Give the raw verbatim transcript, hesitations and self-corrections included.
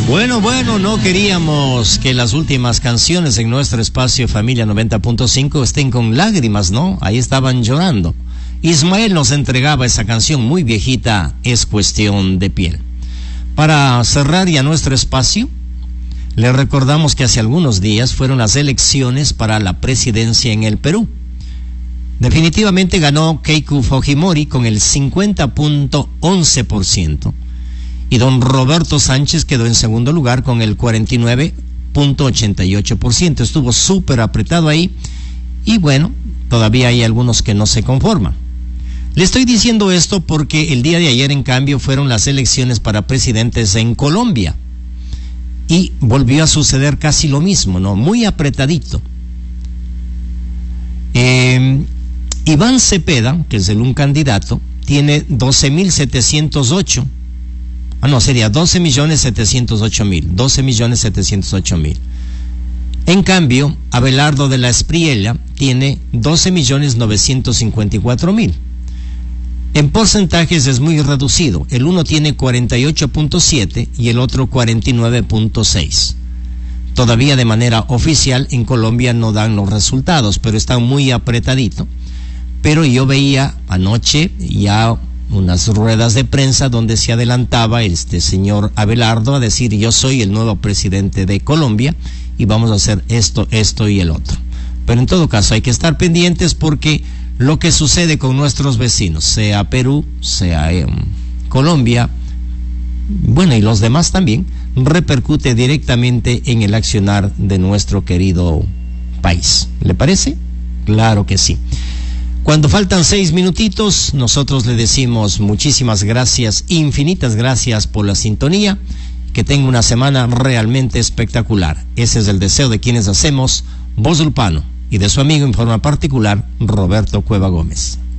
Bueno, bueno, no queríamos que las últimas canciones en nuestro espacio Familia noventa punto cinco estén con lágrimas, ¿no? Ahí estaban llorando. Ismael nos entregaba esa canción muy viejita, Es Cuestión de Piel. Para cerrar ya nuestro espacio, le recordamos que hace algunos días fueron las elecciones para la presidencia en el Perú. Definitivamente ganó Keiko Fujimori con el cincuenta punto once por ciento y don Roberto Sánchez quedó en segundo lugar con el cuarenta y nueve punto ochenta y ocho por ciento. Estuvo súper apretado ahí y bueno, todavía hay algunos que no se conforman. Le estoy diciendo esto porque el día de ayer, en cambio, fueron las elecciones para presidentes en Colombia y volvió a suceder casi lo mismo, ¿no? Muy apretadito. Eh, Iván Cepeda, que es el un candidato, tiene doce mil setecientos ocho. Ah, no, sería doce millones setecientos ocho mil. doce millones setecientos ocho mil. En cambio, Abelardo de la Espriella tiene doce millones novecientos cincuenta y cuatro mil. En porcentajes es muy reducido. El uno tiene cuarenta y ocho punto siete y el otro cuarenta y nueve punto seis. Todavía de manera oficial en Colombia no dan los resultados, pero están muy apretadito. Pero yo veía anoche ya unas ruedas de prensa donde se adelantaba este señor Abelardo a decir: yo soy el nuevo presidente de Colombia y vamos a hacer esto, esto y el otro. Pero en todo caso hay que estar pendientes porque lo que sucede con nuestros vecinos, sea Perú, sea eh, Colombia, bueno, y los demás también, repercute directamente en el accionar de nuestro querido país. ¿Le parece? Claro que sí. Cuando faltan seis minutitos, nosotros le decimos muchísimas gracias, infinitas gracias por la sintonía, que tenga una semana realmente espectacular. Ese es el deseo de quienes hacemos Voz del Pano y de su amigo en forma particular, Roberto Cueva Gómez.